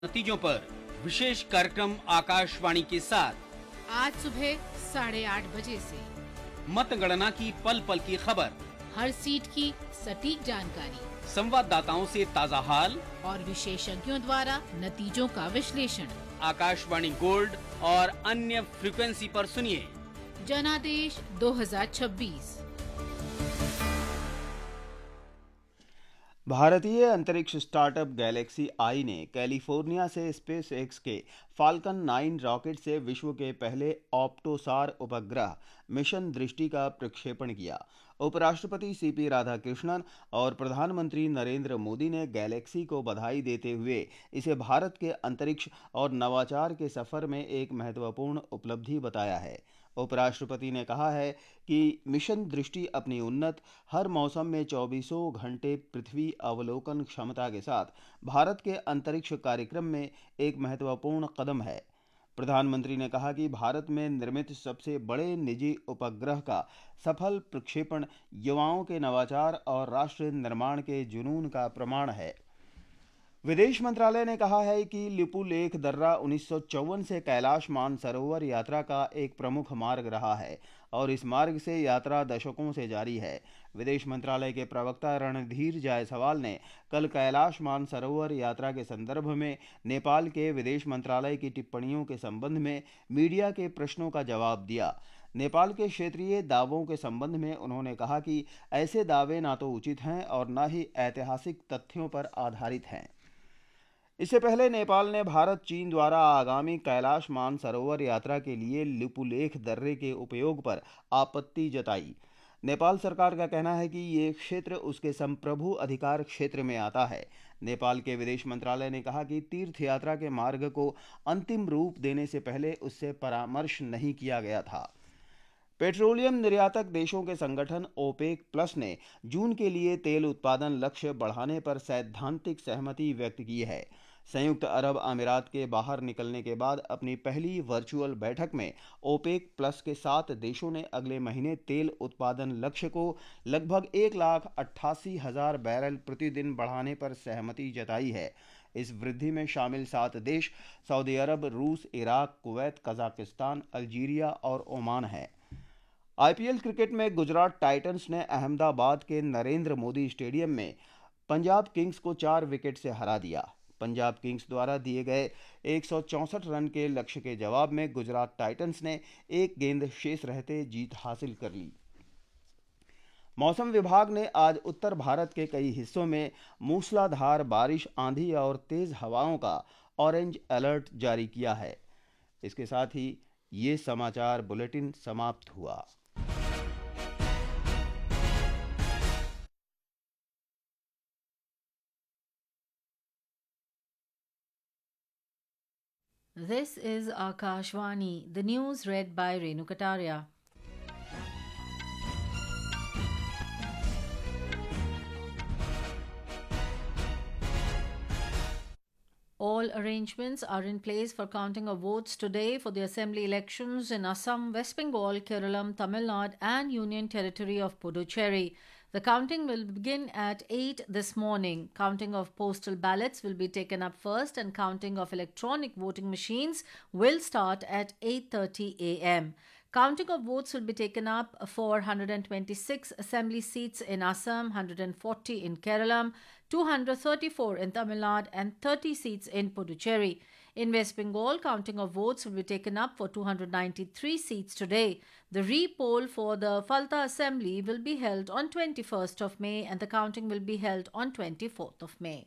नतीजों पर विशेष कार्यक्रम आकाशवाणी के साथ आज सुबह 8:30 बजे से मतगणना की पल पल की खबर, हर सीट की सटीक जानकारी, संवाददाताओं से ताजा हाल और विशेषज्ञों द्वारा नतीजों का विश्लेषण। आकाशवाणी गोल्ड और अन्य फ्रीक्वेंसी पर सुनिए जनादेश 2026। भारतीय अंतरिक्ष स्टार्टअप गैलेक्सी आई ने कैलिफोर्निया से स्पेस एक्स के फाल्कन 9 रॉकेट से विश्व के पहले ऑप्टोसार उपग्रह मिशन दृष्टि का प्रक्षेपण किया। उपराष्ट्रपति सीपी राधाकृष्णन और प्रधानमंत्री नरेंद्र मोदी ने गैलेक्सी को बधाई देते हुए इसे भारत के अंतरिक्ष और नवाचार के सफर में एक महत्वपूर्ण उपलब्धि बताया है। उपराष्ट्रपति ने कहा है कि मिशन दृष्टि अपनी उन्नत, हर मौसम में 24 घंटे पृथ्वी अवलोकन क्षमता के साथ भारत के अंतरिक्ष कार्यक्रम में एक महत्वपूर्ण कदम है। प्रधानमंत्री ने कहा कि भारत में निर्मित सबसे बड़े निजी उपग्रह का सफल प्रक्षेपण युवाओं के नवाचार और राष्ट्र निर्माण के जुनून का प्रमाण है। विदेश मंत्रालय ने कहा है कि लिपुलेख दर्रा 1954 से कैलाश मानसरोवर यात्रा का एक प्रमुख मार्ग रहा है और इस मार्ग से यात्रा दशकों से जारी है। विदेश मंत्रालय के प्रवक्ता रणधीर जायसवाल ने कल कैलाश मानसरोवर यात्रा के संदर्भ में नेपाल के विदेश मंत्रालय की टिप्पणियों के संबंध में मीडिया के प्रश्नों का जवाब दिया। नेपाल के क्षेत्रीय दावों के संबंध में उन्होंने कहा कि ऐसे दावे ना तो उचित हैं और न ही ऐतिहासिक तथ्यों पर आधारित हैं। इससे पहले नेपाल ने भारत चीन द्वारा आगामी कैलाश मानसरोवर यात्रा के लिए लिपुलेख दर्रे के उपयोग पर आपत्ति जताई। नेपाल सरकार का कहना है कि ये क्षेत्र उसके संप्रभु अधिकार क्षेत्र में आता है। नेपाल के विदेश मंत्रालय ने कहा कि तीर्थ यात्रा के मार्ग को अंतिम रूप देने से पहले उससे परामर्श नहीं किया गया था। पेट्रोलियम निर्यातक देशों के संगठन ओपेक प्लस ने जून के लिए तेल उत्पादन लक्ष्य बढ़ाने पर सैद्धांतिक सहमति व्यक्त की है। संयुक्त अरब अमीरात के बाहर निकलने के बाद अपनी पहली वर्चुअल बैठक में ओपेक प्लस के 7 देशों ने अगले महीने तेल उत्पादन लक्ष्य को लगभग 1,88,000 बैरल प्रतिदिन बढ़ाने पर सहमति जताई है। इस वृद्धि में शामिल 7 देश सऊदी अरब, रूस, इराक, कुवैत, कजाकिस्तान, अल्जीरिया और ओमान हैं। आईपीएल क्रिकेट में गुजरात टाइटंस ने अहमदाबाद के नरेंद्र मोदी स्टेडियम में पंजाब किंग्स को 4 विकेट से हरा दिया। पंजाब किंग्स द्वारा दिए गए 164 रन के लक्ष्य के जवाब में गुजरात टाइटंस ने एक गेंद शेष रहते जीत हासिल कर ली। मौसम विभाग ने आज उत्तर भारत के कई हिस्सों में मूसलाधार बारिश, आंधी और तेज हवाओं का ऑरेंज अलर्ट जारी किया है। इसके साथ ही ये समाचार बुलेटिन समाप्त हुआ। This is Akashvani, the news read by Renu Kataria. All arrangements are in place for counting of votes today for the assembly elections in Assam, West Bengal, Kerala, Tamil Nadu and Union Territory of Puducherry. The counting will begin at 8 this morning. Counting of postal ballots will be taken up first and counting of electronic voting machines will start at 8:30 a.m. Counting of votes will be taken up for 126 assembly seats in Assam, 140 in Kerala, 234 in Tamil Nadu and 30 seats in Puducherry. In West Bengal, counting of votes will be taken up for 293 seats today. The re-poll for the Falta Assembly will be held on 21st of May and the counting will be held on 24th of May.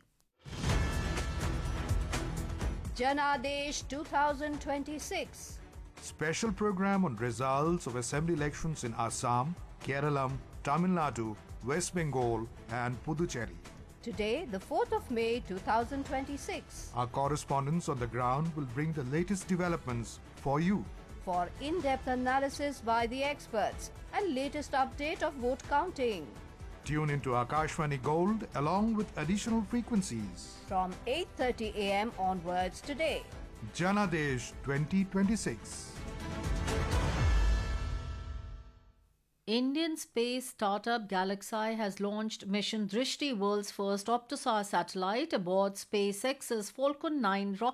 Janadesh 2026. Special program on results of assembly elections in Assam, Kerala, Tamil Nadu, West Bengal and Puducherry. Today, the 4th of May 2026. Our correspondents on the ground will bring the latest developments for you. For in-depth analysis by the experts and latest update of vote counting. Tune into Akashvani Gold along with additional frequencies. From 8:30 a.m. onwards today. Janadesh 2026. Indian space startup Galaxy has launched Mission Drishti, world's first Optosar satellite, aboard SpaceX's Falcon 9 rocket.